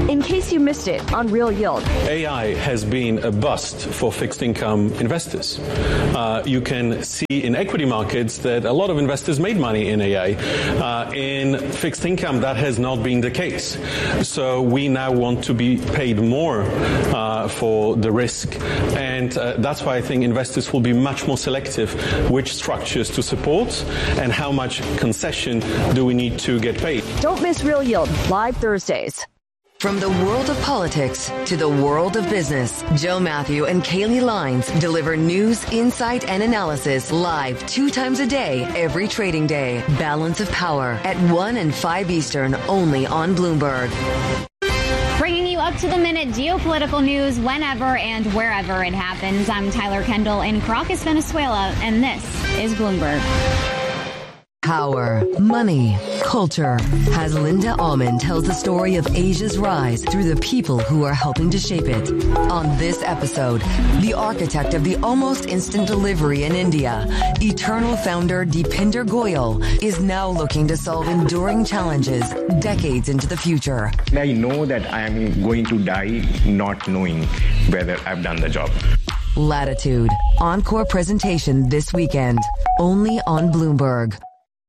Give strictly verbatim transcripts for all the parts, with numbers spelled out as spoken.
In case you missed it on Real Yield. A I has been a bust for fixed income investors. Uh, you can see in equity markets that a lot of investors made money in A I. Uh, in fixed income, that has not been the case. So we now want to be paid more uh, for the risk. And uh, that's why I think investors will be much more selective which structures to support and how much concession do we need to get paid. Don't miss Real Yield, live Thursdays. From the world of politics to the world of business, Joe Matthew and Kaylee Lines deliver news, insight, and analysis live two times a day, every trading day. Balance of Power at one and five Eastern, only on Bloomberg. Bringing you up to the minute geopolitical news whenever and wherever it happens. I'm Tyler Kendall in Caracas, Venezuela, and this is Bloomberg. Power, money, culture. As Linda Almond tells the story of Asia's rise through the people who are helping to shape it. On this episode, the architect of the almost instant delivery in India, Eternal founder Deepinder Goyal, is now looking to solve enduring challenges decades into the future. I know that I am going to die not knowing whether I've done the job. Latitude, encore presentation this weekend, only on Bloomberg.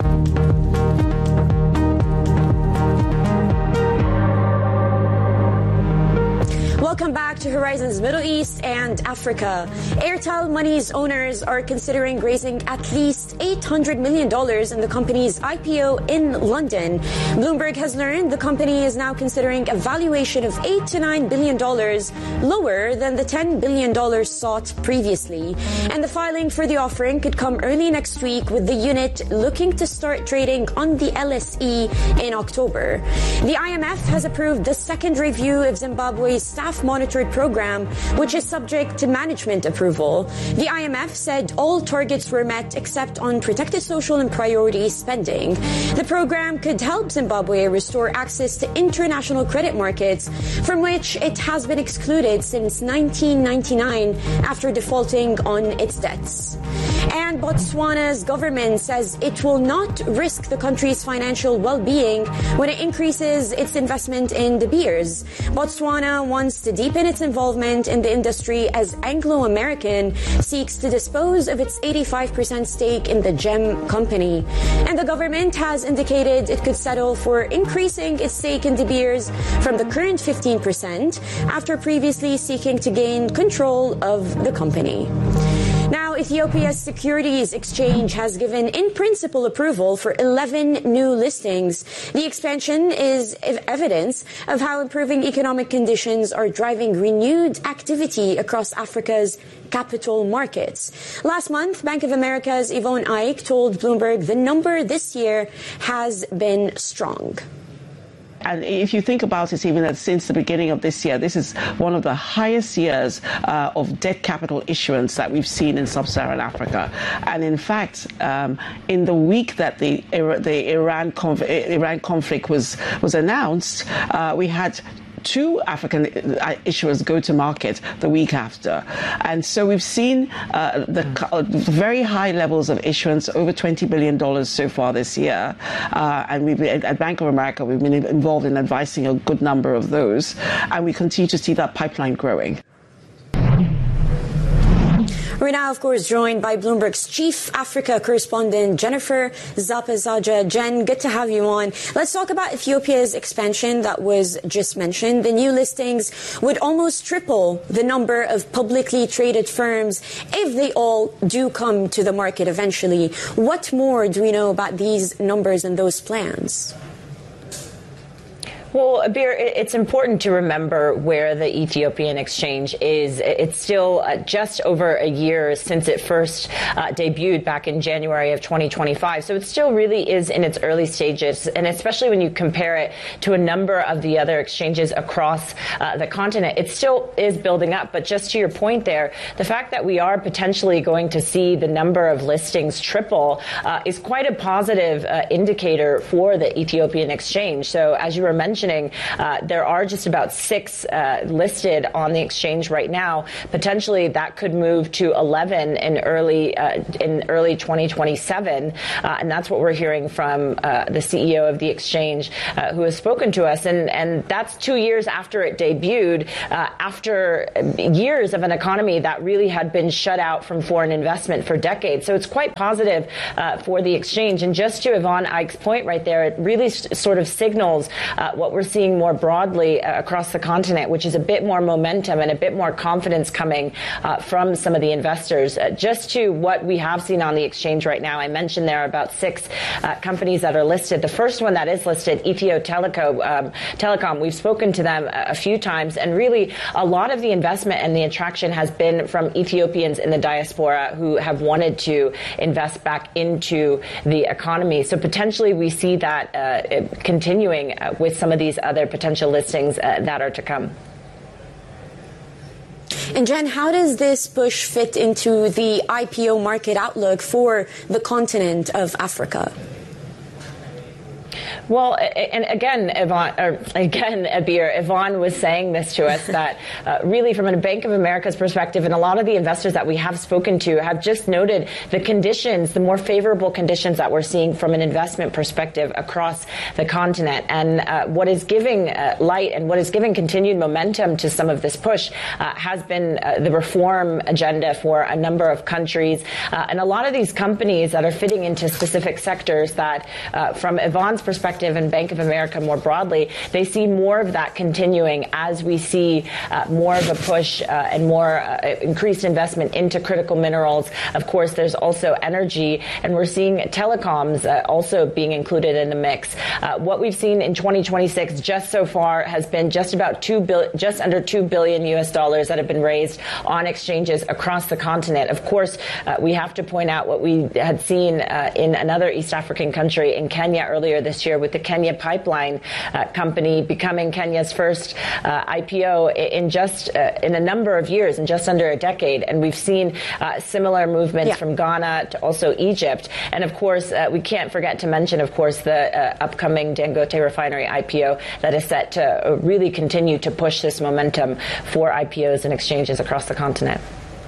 Welcome back to Horizons Middle East and Africa. Airtel Money's owners are considering raising at least eight hundred million dollars in the company's I P O in London. Bloomberg has learned the company is now considering a valuation of eight to nine billion dollars, lower than the ten billion dollars sought previously. And the filing for the offering could come early next week, with the unit looking to start trading on the L S E in October. The I M F has approved the second review of Zimbabwe's staff monitored program, which is subject to management approval. The I M F said all targets were met except on protected social and priority spending. The program could help Zimbabwe restore access to international credit markets, from which it has been excluded since nineteen ninety-nine after defaulting on its debts. And Botswana's government says it will not risk the country's financial well-being when it increases its investment in De Beers. Botswana wants to deepen its involvement in the industry as Anglo American seeks to dispose of its eighty-five percent stake in the gem company. And the government has indicated it could settle for increasing its stake in De Beers from the current fifteen percent after previously seeking to gain control of the company. Now, Ethiopia's Securities Exchange has given in-principle approval for eleven new listings. The expansion is evidence of how improving economic conditions are driving renewed activity across Africa's capital markets. Last month, Bank of America's Yvonne Ike told Bloomberg the number this year has been strong. And if you think about it, even that since the beginning of this year, this is one of the highest years uh, of debt capital issuance that we've seen in sub-Saharan Africa. And in fact, um, in the week that the the Iran conf- Iran conflict was was announced, uh, we had two African issuers go to market the week after. And so we've seen uh, the uh, very high levels of issuance, over twenty billion dollars so far this year. Uh, and we've been, at Bank of America, we've been involved in advising a good number of those. And we continue to see that pipeline growing. We're now, of course, joined by Bloomberg's chief Africa correspondent, Jennifer Zapazaja. Jen, good to have you on. Let's talk about Ethiopia's expansion that was just mentioned. The new listings would almost triple the number of publicly traded firms if they all do come to the market eventually. What more do we know about these numbers and those plans? Well, Abir, it's important to remember where the Ethiopian exchange is. It's still uh, just over a year since it first uh, debuted back in January of twenty twenty-five. So it still really is in its early stages, and especially when you compare it to a number of the other exchanges across uh, the continent, it still is building up. But just to your point there, the fact that we are potentially going to see the number of listings triple uh, is quite a positive uh, indicator for the Ethiopian exchange. So as you were mentioning, mentioning, uh, there are just about six uh, listed on the exchange right now. Potentially, that could move to eleven in early uh, in early twenty twenty-seven, uh, and that's what we're hearing from uh, the C E O of the exchange, uh, who has spoken to us. And and that's two years after it debuted, uh, after years of an economy that really had been shut out from foreign investment for decades. So it's quite positive uh, for the exchange. And just to Yvonne Eich's point right there, it really s- sort of signals uh, what we're seeing more broadly uh, across the continent, which is a bit more momentum and a bit more confidence coming uh, from some of the investors. Uh, just to what we have seen on the exchange right now, I mentioned there are about six uh, companies that are listed. The first one that is listed, Ethio Telecom, um, Telecom, we've spoken to them a, a few times, and really a lot of the investment and the attraction has been from Ethiopians in the diaspora who have wanted to invest back into the economy. So potentially we see that uh, continuing uh, with some of these other potential listings uh, that are to come. And Jen, how does this push fit into the I P O market outlook for the continent of Africa? Well, and again, Yvonne, or again, Abir, Yvonne was saying this to us that uh, really from a Bank of America's perspective, and a lot of the investors that we have spoken to have just noted the conditions, the more favorable conditions that we're seeing from an investment perspective across the continent. And uh, what is giving uh, light and what is giving continued momentum to some of this push uh, has been uh, the reform agenda for a number of countries. Uh, and a lot of these companies that are fitting into specific sectors that, uh, from Yvonne's perspective, and Bank of America more broadly, they see more of that continuing as we see uh, more of a push uh, and more uh, increased investment into critical minerals. Of course, there's also energy, and we're seeing telecoms uh, also being included in the mix. Uh, what we've seen in twenty twenty-six just so far has been just about two bil- just under two billion U S dollars that have been raised on exchanges across the continent. Of course, uh, we have to point out what we had seen uh, in another East African country, in Kenya, earlier this year, with the Kenya Pipeline uh, Company becoming Kenya's first uh, I P O in just uh, in a number of years, in just under a decade. And we've seen uh, similar movements yeah. from Ghana to also Egypt. And of course, uh, we can't forget to mention, of course, the uh, upcoming Dangote Refinery I P O that is set to really continue to push this momentum for I P Os and exchanges across the continent.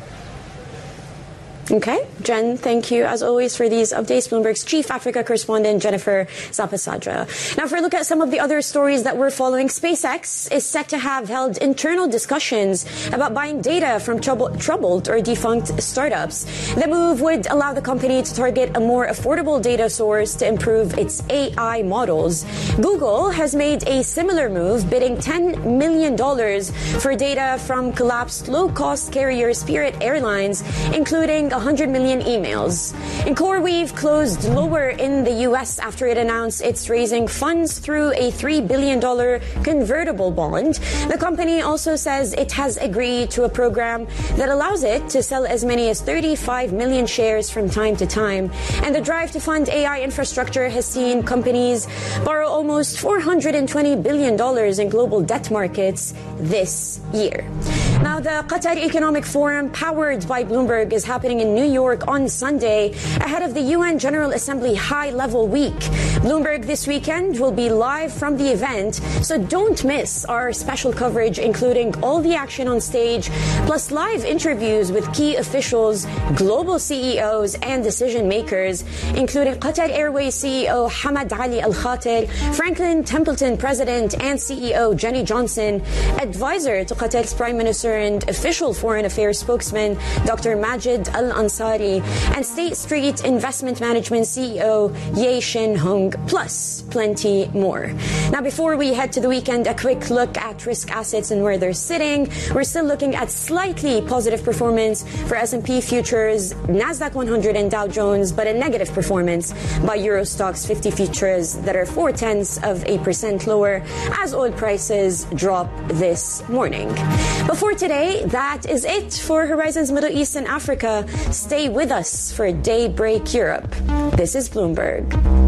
Okay, Jen, thank you as always for these updates. Bloomberg's chief Africa correspondent, Jennifer Zapasadra. Now, for a look at some of the other stories that we're following, SpaceX is set to have held internal discussions about buying data from trouble, troubled or defunct startups. The move would allow the company to target a more affordable data source to improve its A I models. Google has made a similar move, bidding ten million dollars for data from collapsed low-cost carrier Spirit Airlines, including one hundred million emails. And CoreWeave closed lower in the U S after it announced it's raising funds through a three billion dollars convertible bond. The company also says it has agreed to a program that allows it to sell as many as thirty-five million shares from time to time. And the drive to fund A I infrastructure has seen companies borrow almost four hundred twenty billion dollars in global debt markets this year. Now, the Qatar Economic Forum, powered by Bloomberg, is happening in New York on Sunday ahead of the U N General Assembly High-Level Week. Bloomberg this weekend will be live from the event, so don't miss our special coverage, including all the action on stage, plus live interviews with key officials, global C E Os, and decision makers, including Qatar Airways C E O Hamad Ali Al Khater, Franklin Templeton President and C E O Jenny Johnson, advisor to Qatar's Prime Minister and official foreign affairs spokesman Doctor Majid Al Ansari, and State Street Investment Management C E O Ye Shin Hung, plus plenty more. Now, before we head to the weekend, a quick look at risk assets and where they're sitting. We're still looking at slightly positive performance for S and P futures, Nasdaq one hundred and Dow Jones, but a negative performance by Euro Stoxx fifty futures that are four tenths of a percent lower as oil prices drop this morning. Before today, that is it for Horizons Middle East and Africa. Stay with us for Daybreak Europe. This is Bloomberg.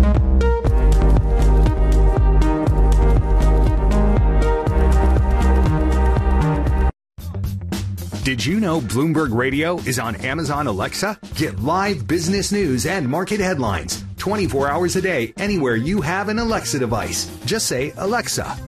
Did you know Bloomberg Radio is on Amazon Alexa? Get live business news and market headlines twenty-four hours a day anywhere you have an Alexa device. Just say, Alexa,